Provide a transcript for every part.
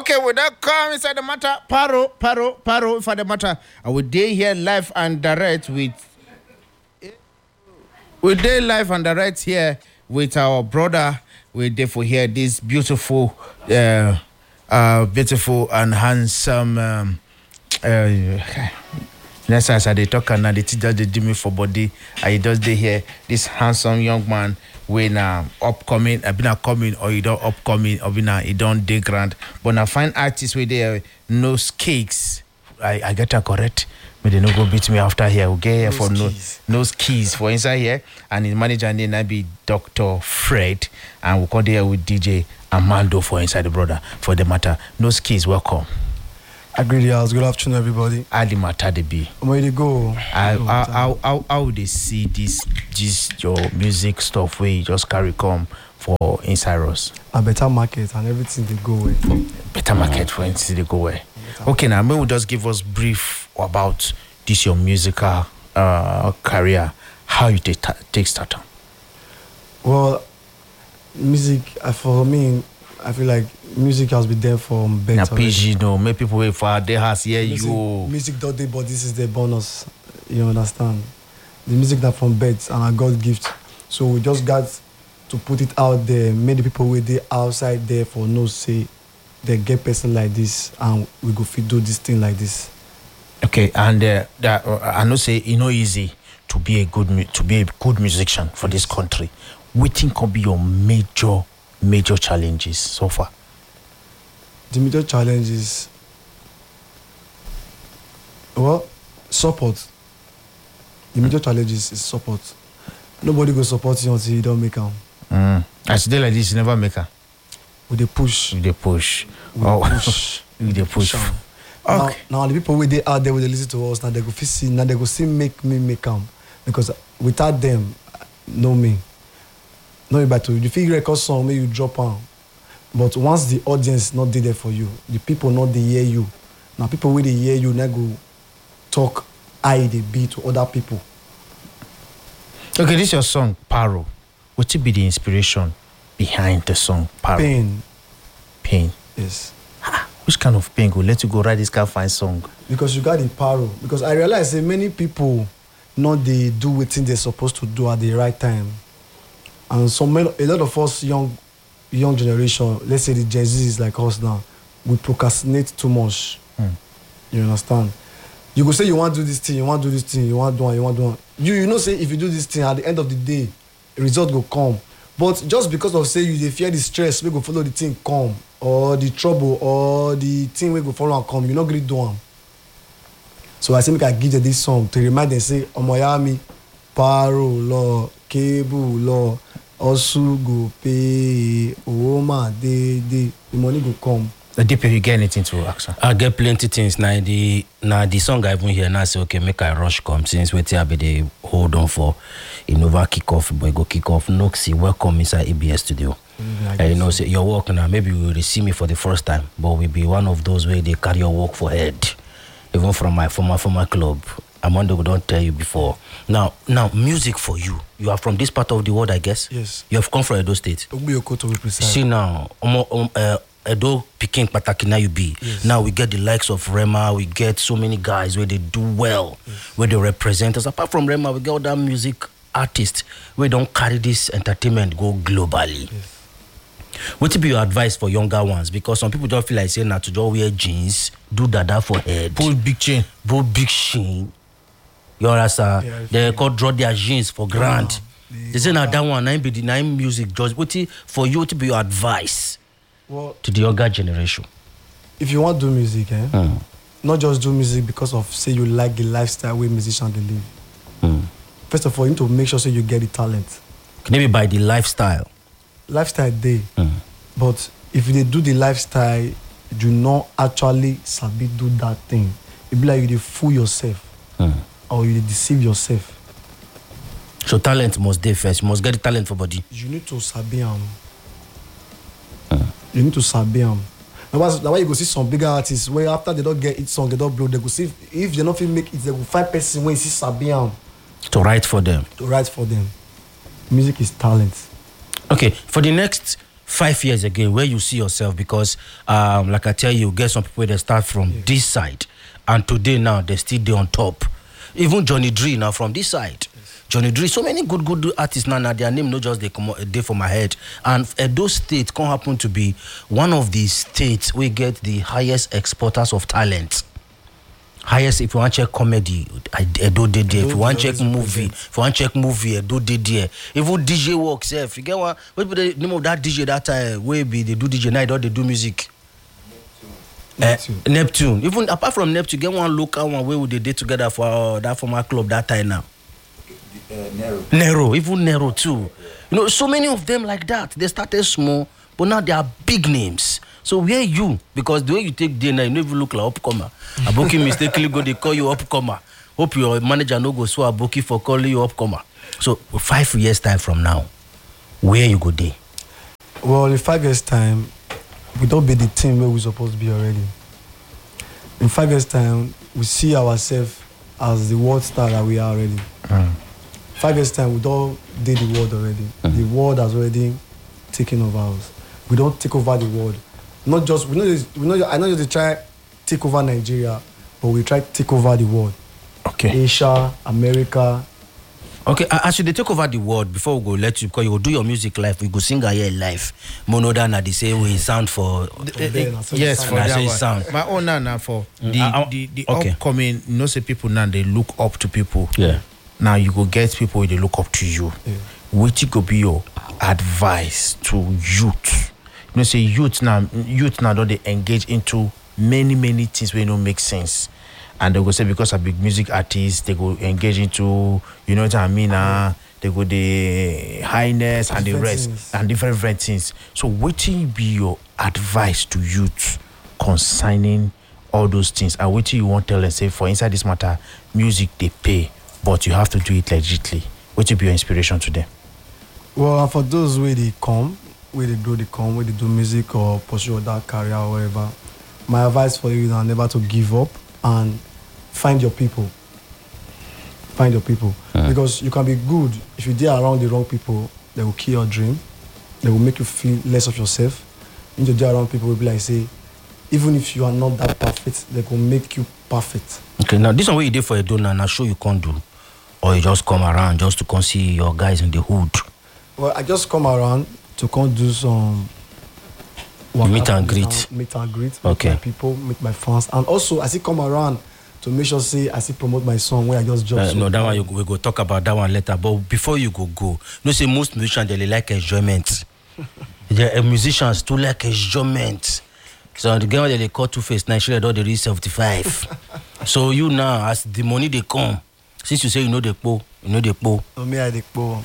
Okay, we don't come inside the matter. Paro, for the matter. I will day here live and direct with. We day live and direct here with our brother. We therefore hear this beautiful, beautiful and handsome. Next as they talk and they teach the Jimmy for body. I just they hear this handsome young man when upcoming, I've been coming or you don't upcoming or been you don't dig grand. But now find artists with their nose cakes. I get that correct. But they no go beat me after here. Okay, here for nose keys for inside here. And his manager name I be Dr. Fred. And we come there with DJ Amando for inside the brother for the matter. Nose keys, welcome. Agree, house. Good afternoon, everybody. Adi matter they be. Where they go? How would they see this your music stuff where you just carry come for inside us? A better market and everything they go away. Better market for everything they go away. Okay, now maybe just give us brief about this your musical career. How you take start on? Well, music for me, I feel like music has been there for better. Now, PG, no, make people wait for their house here. Music don't they, but this is the bonus. You understand? The music that from birth and a God gift. So we just got to put it out there. Many people wait there outside there for no say. They get person like this, and we go fit do this thing like this. Okay, and I know say it's not easy to be a good musician for this country. What think could be your major challenges so far? The major challenge is, well, support. The major challenge is support. Nobody go support you until you don't make them. As they like this, you never make her. With the push. With the push. With the push. Okay. Now the people with they out there, when they listen to us, now they go see, now they go see make them. Because without them, no me. No, but you feel record song, maybe you drop on. But once the audience not there for you, the people not they hear you. Now people when they hear you, now go talk I they be to other people. Okay, this is your song, Paro. What will be the inspiration behind the song, Paro? Pain. Yes. Which kind of pain go let you go write this kind of fine song? Because you got the Paro. Because I realize that many people not they do what they're supposed to do at the right time. And a lot of us young generation, let's say the Gen Z is like us now, we procrastinate too much. You understand? You go say you want to do this thing, you want to do this thing, you want to do one. You know say if you do this thing, at the end of the day, the result will come. But just because of say you fear the stress, we go follow the thing come, or the trouble, or the thing we go follow and come, you're not going to do them. So I say make I give them this song to remind them say, Omoyami, Paro, law, cable, law, also go pay, the money go come. Deep, you get anything to ask? I get plenty things. Now the song I even hear now say okay, make I rush come since wait till I be the hold on for Innova kick off, boy go kick off. Noxy, welcome inside ABS studio. And you know say your work now, maybe you will see me for the first time, but we be one of those where they carry your work for head. Even from my former club. Amanda don't tell you before. Now music for you. You are from this part of the world, I guess. Yes. You have come from Edo State. To be precise. See now, Edo picking Patakina you be. Yes. Now we get the likes of Rema, we get so many guys where they do well, where they represent us. Apart from Rema, we get other music artists where don't carry this entertainment go globally. Yes. What would be your advice for younger ones? Because some people don't feel like saying now to just wear jeans, do dada for head, Pull big chain. You understand? They call draw their jeans for grand. They say now that one nine be the nine music judge. What for you to be your advice to the younger generation? If you want to do music, not just do music because of say you like the lifestyle where musicians they live. First of all, you need to make sure say you get the talent. Maybe by the lifestyle. Lifestyle day. But if you do the lifestyle, you do not actually sabi do that thing. It be like you dey fool yourself. Or you deceive yourself. So talent must be first. You must get the talent for body. You need to sabi You need to sabi That's why you go see some bigger artists where after they don't get it song, they don't blow. They go see if they don't feel make it, they will find person when you see sabi to write for them. Music is talent. Okay, for the next 5 years again, where you see yourself? Because, like I tell you, get some people that start from this side, and today now they still there on top. Even Johnny Dree now from this side. Johnny Dree, so many good artists now. Their name not just they come a day for my head. And Edo State can happen to be one of the states we get the highest exporters of talent. Highest, if you want to check comedy, Edo did there. If you want to check movie, Edo did there. Even DJ works, if you get one, what be the name of that DJ that time? Where be they do DJ night or they do music? Neptune. Even apart from Neptune, get one local one where would they did together for that former club that time now. Nero, even Nero too. You know, so many of them like that. They started small, but now they are big names. So where you? Because the way you take DNA, you never look like upcomer. Aboki mistakenly go, they call you upcomer. Hope your manager no go so Aboki for calling you upcomer. So 5 years time from now, where you go there? Well, in 5 years time, we don't be the team where we're supposed to be already. In 5 years time, we see ourselves as the world star that we are already. 5 years time, we don't did the world already. The world has already taken over us. We don't take over the world. Not just I know just try take over Nigeria, but we try to take over the world. Okay. Asia, America. Okay, as you take over the world, before we go let you, because you go do your music live, we go sing a year live. Mono than the same way sound for. Yes, for that one. Sound. My own now for the okay. upcoming. You know, say people now they look up to people. Yeah. Now you go get people they look up to you. Yeah. Which could be your advice to youth? You know, say youth now don't they engage into many things where it don't make sense. And they go say because of big music artists, they go engage into, you know what I mean? They go the highness and the rest and different things. So what will be your advice to youth concerning all those things? And what you want to tell them, say for inside this matter, music they pay, but you have to do it legitly. What will be your inspiration to them? Well, for those where they come, where they do music or pursue that career or whatever, my advice for you is never to give up and find your people. Find your people. Because you can be good. If you deal around the wrong people, they will kill your dream. They will make you feel less of yourself. You need to deal around people who will be like, say, even if you are not that perfect, they will make you perfect. Okay, now this one what you did for a donor, and I'm sure you can't do. Or you just come around just to come see your guys in the hood. Well, I just come around to come do some meet and greet. Meet and greet. Okay. Meet my people, meet my fans. And also, I still come around to make sure, say, I still promote my song where I just drop. No, that one we go talk about that one later. But before you go, you know, say most musicians, they like enjoyment. Musicians too like enjoyment. So the guy they call Two-Face, now they don't reach 75. So you now, as the money they come, since you say you know the po. No, me I the po.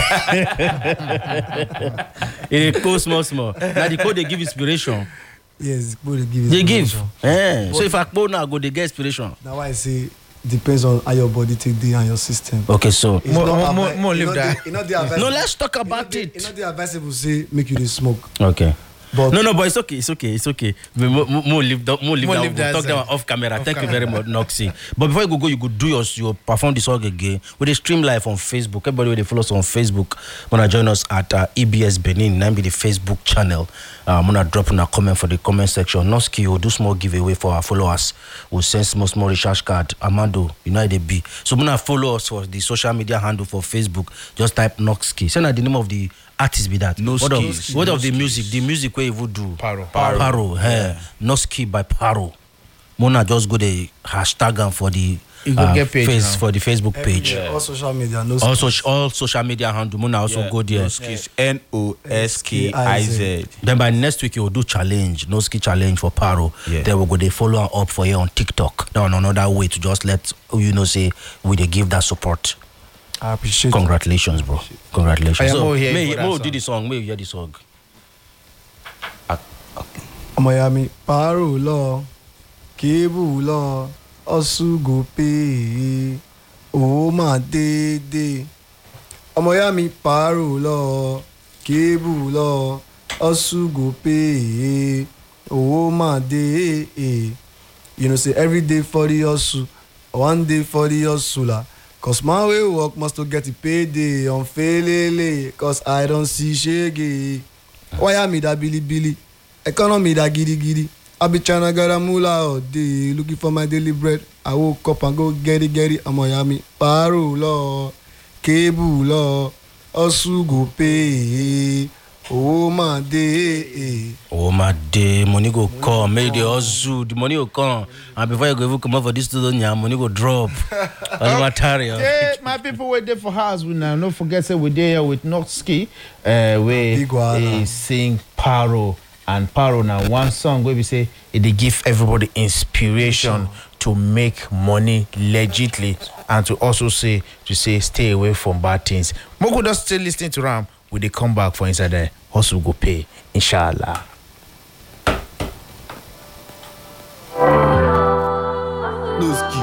It po small. Now the po they give inspiration. Yes, the po they give. They give. So if I po now go, they get inspiration. Now why I say depends on how your body take day and your system. Okay, so more leave that. No, let's talk about it. It's not the advisable say make you dey smoke. Okay. But no, but it's okay. More leave that. We'll talk that one off camera. Thank you very much, Noxy. But before you go, you could do your perform this song again. We stream live on Facebook. Everybody will follow us on Facebook. Wanna join us at EBS Benin? Name be the Facebook channel. I'm gonna drop in a comment for the comment section. Noxy will do small giveaway for our followers. We'll send small recharge card. Amando, United B. So I'm gonna follow us for the social media handle for Facebook. Just type Noxy. Send out the name of the artist be that. What of the music? The music where you would do Paro. Noxy by Paro. Mona just go the hashtag for the for the Facebook page. All social media. All social media handle. Mona also go there. Noskiz, Noskiz. Then by next week you will do challenge, Noxy challenge for Paro. Yeah. Then we go they follow up for you on TikTok. That one another way to just let you know say we they give that support. I appreciate. Congratulations, bro. Congratulations. So, May do the song. May you hear the song. Miami Paro lo, Kebu lo, Osugo pe, O ma de. Miami Paro lo, Kebu lo, Osugo pe, O ma de. You know, say every day for the hustle, one day for the hustler. Cause my way work must to get a payday on failele. Cause I don't see shaggy. Why me da billy? Economy da giddy. I be tryna get a moolah all day, looking for my daily bread. I woke up and go get it. I'm Miami. Paro law, cable law, also go pay. Oh my day. Oh my day, money go come. Make the hustle, the money go come. And before you go even come up for this studio, money go drop. Yeah, my people were there for house. We now don't forget say we there with Notski. We sing Paro. And Paro now one song where we say they give everybody inspiration to make money legitly and to also say stay away from bad things. Moko just still listening to Ram. Will they come back for inside there? Hustle go pay, inshallah.